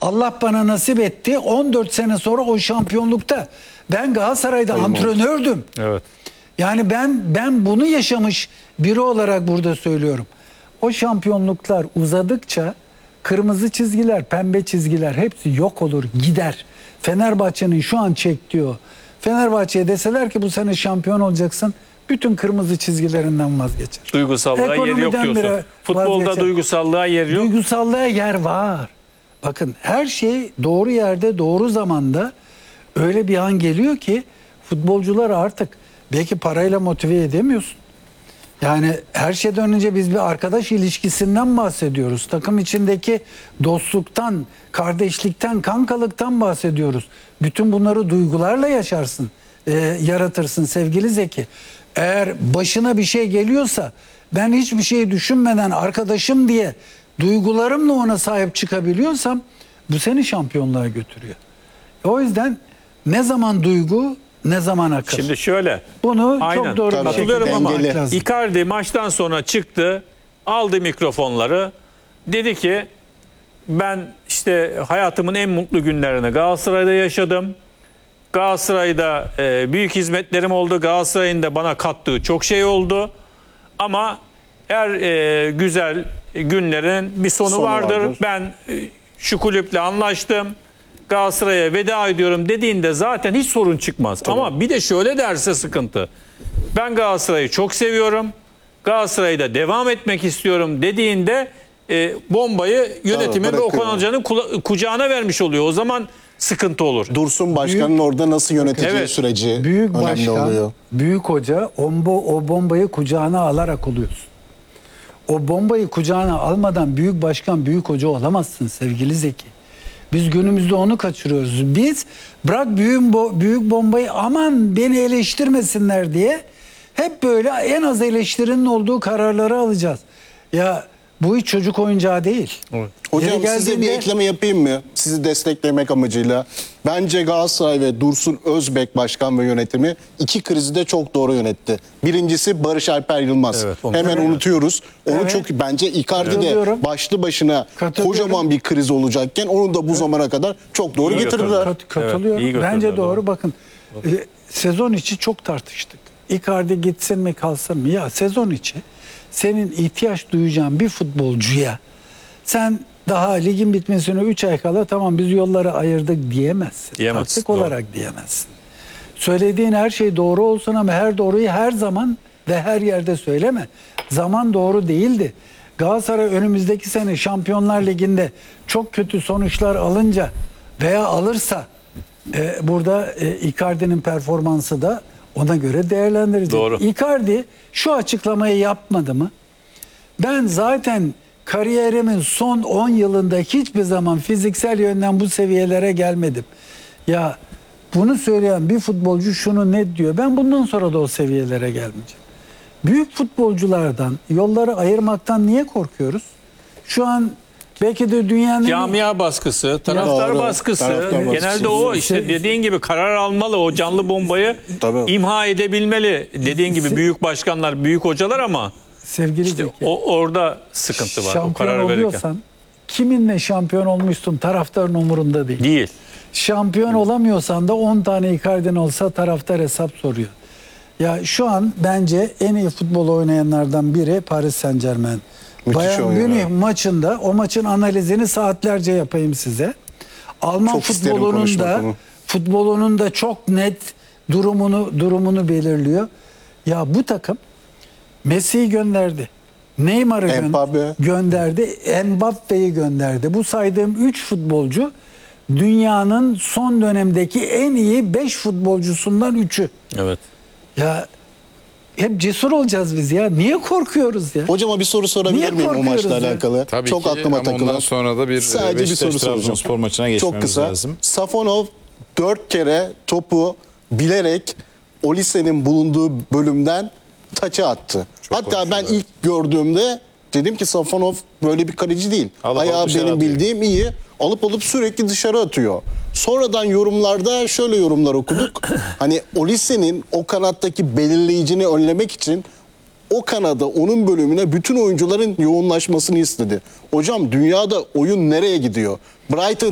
Allah bana nasip etti. 14 sene sonra o şampiyonlukta ben Galatasaray'da antrenördüm. Evet. Yani ben bunu yaşamış biri olarak burada söylüyorum. O şampiyonluklar uzadıkça kırmızı çizgiler, pembe çizgiler hepsi yok olur, gider. Fenerbahçe'nin şu an çektiği o. Fenerbahçe'ye deseler ki bu sene şampiyon olacaksın, bütün kırmızı çizgilerinden vazgeçer. Duygusallığa yeri yok diyorsun. Futbolda duygusallığa yer yok. Duygusallığa yer var. Bakın her şey doğru yerde, doğru zamanda öyle bir an geliyor ki futbolcular artık belki parayla motive edemiyorsun. Yani her şeyden önce biz bir arkadaş ilişkisinden bahsediyoruz. Takım içindeki dostluktan, kardeşlikten, kankalıktan bahsediyoruz. Bütün bunları duygularla yaşarsın, yaratırsın sevgili Zeki. Eğer başına bir şey geliyorsa ben hiçbir şey düşünmeden arkadaşım diye duygularımla ona sahip çıkabiliyorsam bu seni şampiyonluğa götürüyor. O yüzden ne zaman duygu ne zaman akıl. Şimdi şöyle. Bunu aynen, çok doğru bir katılıyorum şekilde ama lazım. Icardi maçtan sonra çıktı, aldı mikrofonları. Dedi ki ben işte hayatımın en mutlu günlerini Galatasaray'da yaşadım. Galatasaray'da büyük hizmetlerim oldu. Galatasaray'ın da bana kattığı çok şey oldu. Ama her güzel günlerin bir sonu vardır. Ben şu kulüple anlaştım. Galatasaray'a veda ediyorum dediğinde zaten hiç sorun çıkmaz. Tabii. Ama bir de şöyle derse sıkıntı. Ben Galatasaray'ı çok seviyorum. Galatasaray'da devam etmek istiyorum dediğinde bombayı yönetimin ve Okan Hoca'nın kucağına vermiş oluyor. O zaman sıkıntı olur. Dursun Başkan'ın orada nasıl yöneteceği süreci büyük önemli başkan, oluyor. Büyük hoca o bombayı kucağına alarak oluyorsun. O bombayı kucağına almadan büyük başkan, büyük hoca olamazsın sevgili Zeki. Biz günümüzde onu kaçırıyoruz. Biz bırak büyük bombayı aman beni eleştirmesinler diye hep böyle en az eleştirinin olduğu kararları alacağız. Ya bu hiç çocuk oyuncağı değil. Evet. Hocam size bir ekleme yapayım mı? Sizi desteklemek amacıyla. Bence Galatasaray ve Dursun Özbek başkan ve yönetimi iki krizi de çok doğru yönetti. Birincisi Barış Alper Yılmaz. Evet, hemen unutuyoruz. Onu çok bence Icardi de başlı başına kocaman bir kriz olacakken onu da bu zamana kadar çok doğru getirdiler. Katılıyorum. Evet, bence doğru. Bakın sezon içi çok tartıştık. Icardi gitsin mi kalsın mı? Ya sezon içi senin ihtiyaç duyacağın bir futbolcuya sen daha ligin bitmesine 3 ay kala tamam biz yolları ayırdık diyemezsin. Taktik olarak diyemezsin. Söylediğin her şey doğru olsun ama her doğruyu her zaman ve her yerde söyleme. Zaman doğru değildi. Galatasaray önümüzdeki sene Şampiyonlar Ligi'nde çok kötü sonuçlar alınca veya alırsa burada Icardi'nin performansı da ona göre değerlendirilecek. Doğru. Icardi şu açıklamayı yapmadı mı? Ben zaten kariyerimin son 10 yılında hiçbir zaman fiziksel yönden bu seviyelere gelmedim. Ya bunu söyleyen bir futbolcu şunu net diyor. Ben bundan sonra da o seviyelere gelmeyeceğim. Büyük futbolculardan, yolları ayırmaktan niye korkuyoruz? Şu an belki de dünyanın... Camia baskısı, taraftar baskısı. Genelde o işte dediğin gibi karar almalı. O canlı bombayı imha edebilmeli. Dediğin gibi büyük başkanlar, büyük hocalar ama sevgili işte orada sıkıntı var. O karar verirken. Kiminle şampiyon olmuşsun taraftarın umurunda değil. Değil. Şampiyon olamıyorsan da 10 tane Icardi'nin olsa taraftar hesap soruyor. Ya şu an bence en iyi futbol oynayanlardan biri Paris Saint-Germain. Bayern Münih maçında o maçın analizini saatlerce yapayım size. Alman futbolunun da çok net durumunu belirliyor. Ya bu takım Messi'yi gönderdi. Neymar'ı gönderdi. Mbappe'yi gönderdi. Bu saydığım 3 futbolcu dünyanın son dönemdeki en iyi 5 futbolcusundan 3'ü. Evet. Ya hep cesur olacağız biz ya. Niye korkuyoruz ya? Hocama bir soru sorabilir miyim o maçla alakalı? Tabii çok ki, aklıma takılan. Ondan sonra da sadece bir soru soracağım. Spor maçına geçmemiz çok kısa. lazım. Safonov 4 kere topu bilerek Olise'nin bulunduğu bölümden taça attı. Hatta ben ilk gördüğümde dedim ki Safonov böyle bir kaleci değil. Ayağı benim bildiğim iyi. Alıp sürekli dışarı atıyor. Sonradan yorumlarda şöyle yorumlar okuduk. Hani Olise'nin o kanattaki belirleyicini önlemek için o kanada, onun bölümüne bütün oyuncuların yoğunlaşmasını istedi. Hocam dünyada oyun nereye gidiyor? Brighton